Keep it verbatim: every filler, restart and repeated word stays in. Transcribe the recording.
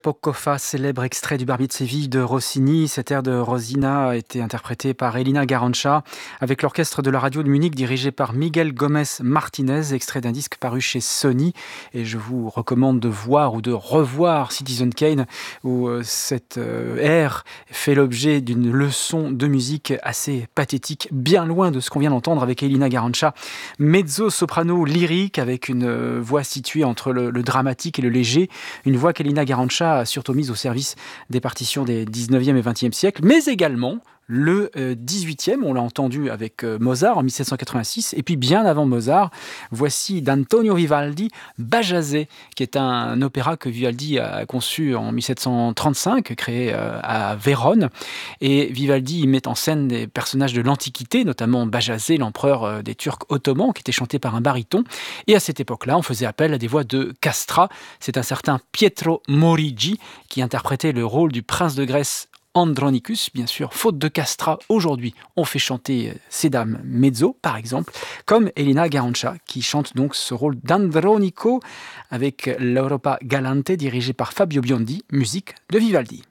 Poco fa, célèbre extrait du Barbier de Séville de Rossini. Cet air de Rosina a été interprété par Elina Garancha avec l'orchestre de la radio de Munich dirigé par Miguel Gomez Martinez, extrait d'un disque paru chez Sony. Et je vous recommande de voir ou de revoir Citizen Kane où euh, cet euh, air fait l'objet d'une leçon de musique assez pathétique, bien loin de ce qu'on vient d'entendre avec Elina Garancha. Mezzo-soprano lyrique avec une euh, voix située entre le, le dramatique et le léger, une voix qu'Elina Garancha a surtout mise au service des partitions des dix-neuvième et vingtième siècles, mais également le euh, dix-huitième, on l'a entendu avec euh, Mozart en dix-sept cent quatre-vingt-six, et puis bien avant Mozart, voici d'Antonio Vivaldi, Bajazet, qui est un opéra que Vivaldi a conçu en dix-sept cent trente-cinq, créé euh, à Vérone, et Vivaldi y met en scène des personnages de l'Antiquité, notamment Bajazet, l'empereur euh, des Turcs ottomans, qui était chanté par un baryton, et à cette époque-là, on faisait appel à des voix de castrat. C'est un certain Pietro Morigi qui interprétait le rôle du prince de Grèce Andronicus, bien sûr, faute de castrat. Aujourd'hui, on fait chanter ces dames mezzo, par exemple, comme Elina Garancha, qui chante donc ce rôle d'Andronico avec l'Europa Galante, dirigée par Fabio Biondi, musique de Vivaldi.